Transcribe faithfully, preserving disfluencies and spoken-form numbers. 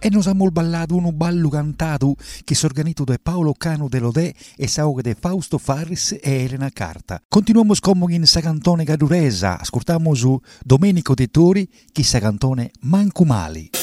E nos abbiamo ballato un ballo cantato che si organizzato da Paolo Cano de Lodè e sauga de Fausto Farris e Elena Carta. Continuiamo come in sa cantone caduresa, ascoltiamo su Domenico De Tori che sa cantone Manco Mali.